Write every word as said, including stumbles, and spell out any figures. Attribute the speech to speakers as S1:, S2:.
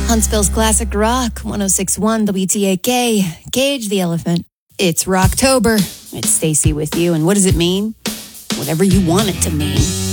S1: Huntsville's Classic Rock, one oh six point one W T A K, Cage the Elephant. It's Rocktober. It's Stacy with you, and what does it mean? Whatever you want it to mean.